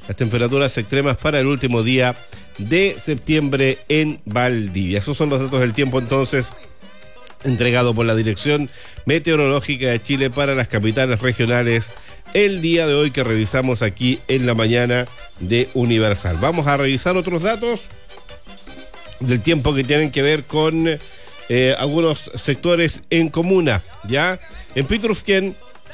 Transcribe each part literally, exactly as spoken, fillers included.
las temperaturas extremas para el último día de septiembre en Valdivia. Esos son los datos del tiempo entonces entregado por la Dirección Meteorológica de Chile para las capitales regionales el día de hoy que revisamos aquí en la mañana de Universal. Vamos a revisar otros datos del tiempo que tienen que ver con eh, algunos sectores en comuna, ¿ya? En Pitrufquén,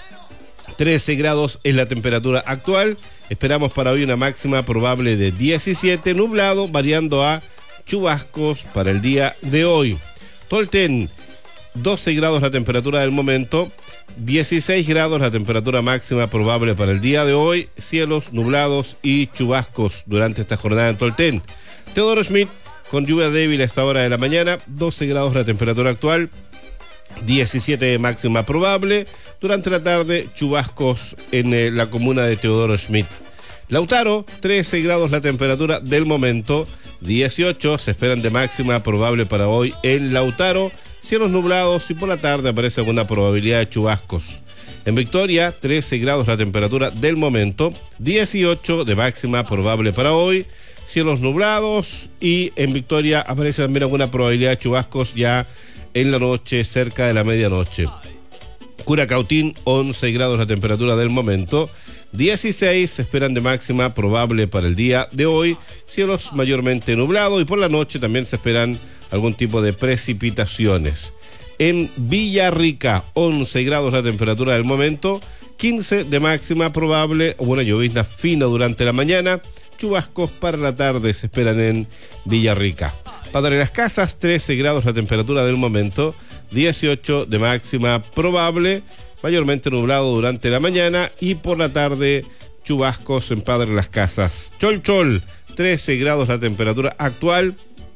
trece grados es la temperatura actual. Esperamos para hoy una máxima probable de diecisiete, nublado, variando a chubascos para el día de hoy. Tolten, doce grados la temperatura del momento, dieciséis grados la temperatura máxima probable para el día de hoy, cielos nublados y chubascos durante esta jornada en Tolten. Teodoro Schmidt, con lluvia débil a esta hora de la mañana, doce grados la temperatura actual, diecisiete máxima probable, durante la tarde chubascos en eh, la comuna de Teodoro Schmidt. Lautaro, trece grados la temperatura del momento, dieciocho se esperan de máxima probable para hoy en Lautaro, cielos nublados y por la tarde aparece alguna probabilidad de chubascos. En Victoria, trece grados la temperatura del momento, dieciocho de máxima probable para hoy, cielos nublados y en Victoria aparece también alguna probabilidad de chubascos ya en la noche, cerca de la medianoche. Curacautín, once grados la temperatura del momento, dieciséis se esperan de máxima probable para el día de hoy, cielos mayormente nublados y por la noche también se esperan algún tipo de precipitaciones. En Villarrica, once grados la temperatura del momento, quince de máxima probable, o una llovizna fina durante la mañana, chubascos para la tarde se esperan en Villarrica. Padre Las Casas, trece grados la temperatura del momento, dieciocho de máxima probable, mayormente nublado durante la mañana y por la tarde chubascos en Padre Las Casas. Cholchol, trece grados la temperatura actual,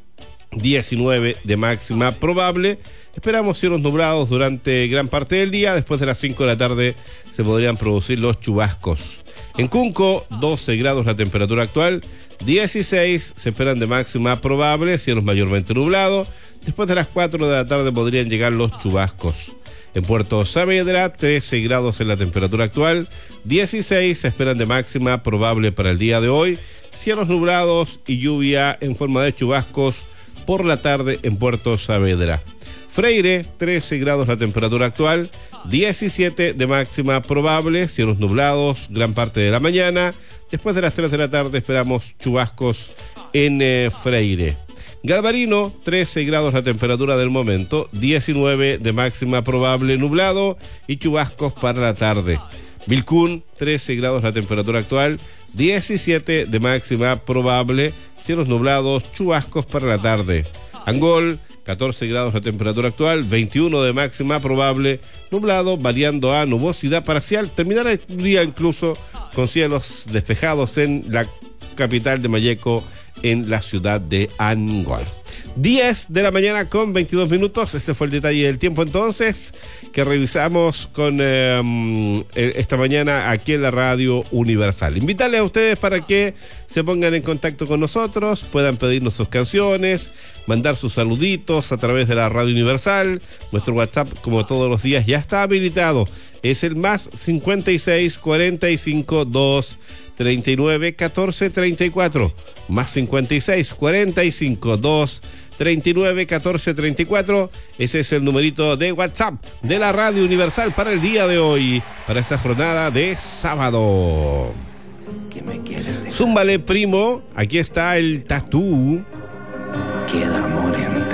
diecinueve de máxima probable. Esperamos cielos nublados durante gran parte del día. Después de las cinco de la tarde se podrían producir los chubascos. En Cunco, doce grados la temperatura actual, dieciséis se esperan de máxima probable, cielos mayormente nublados. Después de las cuatro de la tarde podrían llegar los chubascos. En Puerto Saavedra, trece grados en la temperatura actual, dieciséis se esperan de máxima probable para el día de hoy, cielos nublados y lluvia en forma de chubascos por la tarde en Puerto Saavedra. Freire, trece grados la temperatura actual, diecisiete de máxima probable, cielos nublados gran parte de la mañana. Después de las tres de la tarde esperamos chubascos en eh, Freire. Galvarino, trece grados la temperatura del momento, diecinueve de máxima probable, nublado y chubascos para la tarde. Vilcún, trece grados la temperatura actual, diecisiete de máxima probable, cielos nublados, chubascos para la tarde. Angol, catorce grados la temperatura actual, veintiuno de máxima probable, nublado, variando a nubosidad parcial. Terminará el día incluso con cielos despejados en la capital de Malleco, en la ciudad de Angol. diez de la mañana con veintidós minutos. Ese fue el detalle del tiempo entonces que revisamos con eh, esta mañana aquí en la Radio Universal. Invitarles a ustedes para que se pongan en contacto con nosotros, puedan pedirnos sus canciones, mandar sus saluditos a través de la Radio Universal. Nuestro WhatsApp, como todos los días, ya está habilitado. Es el más cincuenta y seis, cuarenta y cinco, dos, treinta y nueve, catorce, treinta y cuatro. Más cincuenta y seis, cuarenta y cinco, dos, treinta y nueve, catorce, treinta y cuatro. Ese es el numerito de WhatsApp de la Radio Universal para el día de hoy, para esta jornada de sábado. ¿Qué me quieres dejar? Zúmbale, primo. Aquí está el tatú. Queda amor en